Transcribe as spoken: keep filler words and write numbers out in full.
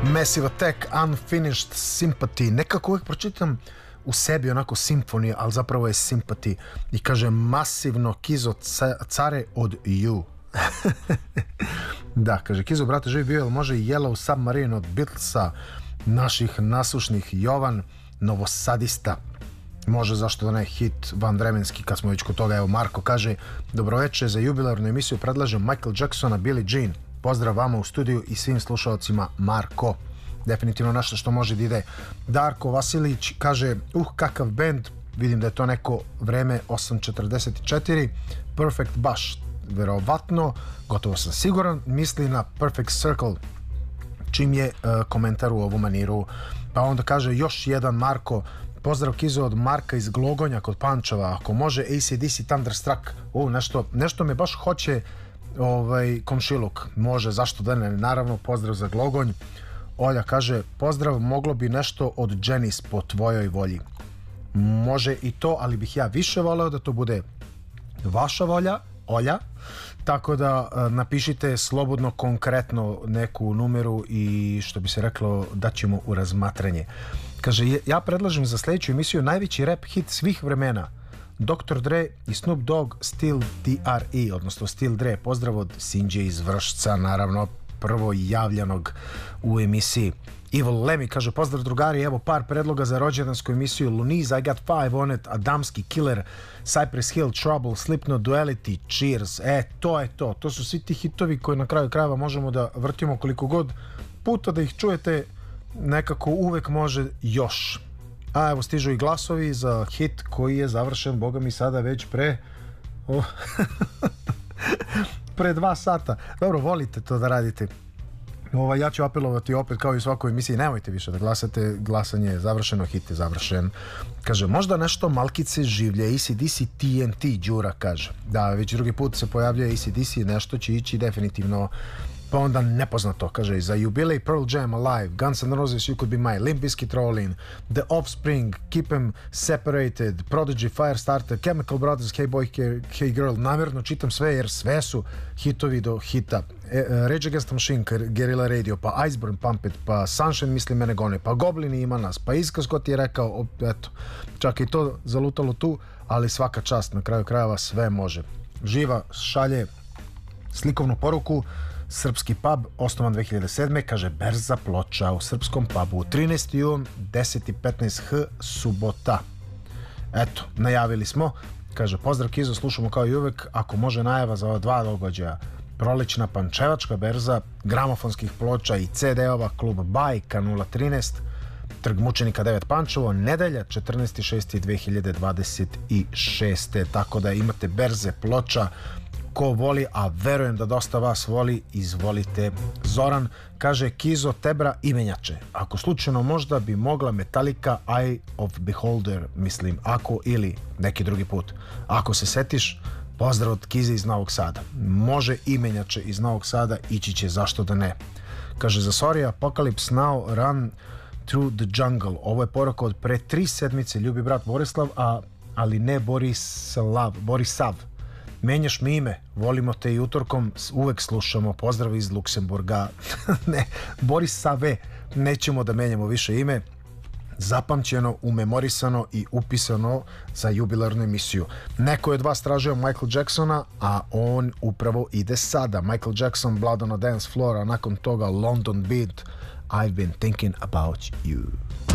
Massive Attack, Unfinished Sympathy. Nekako uvijek pročitam u sebi onako simfonija, ali zapravo je Sympathy. I kaže masivno Kizo care od You. Da, kaže Kizo, brate, živi bio, jel može Yellow Submarine od Beatlesa, naših nasušnih Jovan, Novosadista. Može, zašto da ne, hit vanvremenski, kad smo već kod toga. Evo Marko kaže, dobroveče, za jubilarnu emisiju predlažem Michael Jacksona, Billie Jean. Pozdrav vama u studiju i svim slušalcima. Marko, definitivno nešto što može da ide. Darko Vasilić kaže, uh, kakav bend, vidim da je to neko vreme osam četrdeset četiri, Perfect baš, verovatno, gotovo sam siguran, misli na Perfect Circle, čim je uh, komentar u ovu maniru. Pa onda kaže još jedan Marko, pozdrav Kizo od Marka iz Glogonja kod Pančeva, ako može A C D C Thunderstruck. U, nešto, nešto me baš hoće ovaj, komšiluk, može, zašto da ne, naravno, pozdrav za Glogonj. Olja kaže, pozdrav, moglo bi nešto od Janis po tvojoj volji. Može i to, ali bih ja više voleo da to bude vaša volja, Olja, tako da napišite slobodno konkretno neku numeru i što bi se reklo daćemo u razmatranje. Kaže, ja predlažem za sljedeću emisiju najveći rap hit svih vremena, doktor Dre i Snoop Dogg, Still D R E, odnosno Still Dre. Pozdrav od Sinđe iz Vršca, naravno prvo javljanog u emisiji. Evil Lemmy kaže, pozdrav drugari, evo par predloga za rođendansku emisiju Luniz, I Got Five on it, Adamski Killer, Cypress Hill, Trouble, Slipknot, Duality, Cheers. E, to je to. To su svi ti hitovi koji na kraju krajeva možemo da vrtimo koliko god puta da ih čujete, nekako uvek može još. A evo stižu i glasovi za hit koji je završen, boga mi, sada već pre oh. pre dva sata. Dobro, volite to da radite. Ovaj, ja ću apelovati opet kao i u svakoj emisiji, nemojte više da glasate, glasanje je završeno, hit je završen. Kaže, možda nešto malkice življe, A C D C T N T, Đura kaže. Da, već drugi put se pojavljuje A C D C, nešto će ići definitivno. Pa onda nepoznato, kaže, za jubilej Pearl Jam, Alive, Guns N' Roses, You Could Be Mine, Limp Bizkit, Rollin', The Offspring, Keep 'Em Separated, Prodigy, Firestarter, Chemical Brothers, Hey Boy, Hey Girl. Namjerno čitam sve jer sve su hitovi do hita. E, Rage Against the Machine, Guerrilla Radio, pa Iceburn, Pump It, pa Sunshine, Misli mene gone, pa Goblini ima nas, pa Iska Scott je rekao, eto, čak i to zalutalo tu, ali svaka čast, na kraju krajeva sve može. Živa šalje slikovnu poruku, srpski pub, osnovan dve hiljade sedme, kaže Berza Ploča u srpskom pubu, trinaesti jun, deset i petnaest h, subota. Eto, najavili smo, kaže pozdrav Kizo, slušamo kao i uvek, ako može najava za ova dva događaja, prolećna pančevačka berza, gramofonskih ploča i C D-ova, klub Bajka nula trinaest, Trg mučenika devet Pančevo, nedelja četrnaesti šesti dve hiljade dvadeset šeste. Tako da imate berze ploča, ko voli, a verujem da dosta vas voli, izvolite. Zoran kaže, Kizo, Tebra i menjače, ako slučajno možda bi mogla Metallica, Eye of Beholder, mislim, ako ili neki drugi put, ako se setiš, pozdrav od Kize iz Novog Sada. Može i menjače iz Novog Sada, ići će, zašto da ne. Kaže, za Sorry Apocalypse Now, Run Through the Jungle. Ovo je poruka od pre tri sedmice, ljubi brat Borislav, a, ali ne Borislav, Borisav. Menjaš mi ime, volimo te i utorkom, uvek slušamo, pozdrav iz Luksemburga. Ne, Borisave, nećemo da menjamo više ime, zapamćeno, umemorisano i upisano za jubilarnu emisiju. Neko je od vas tražio Michael Jacksona, a on upravo ide sada. Michael Jackson, Blood on a Dance Floor, a nakon toga London Beat, I've been thinking about you.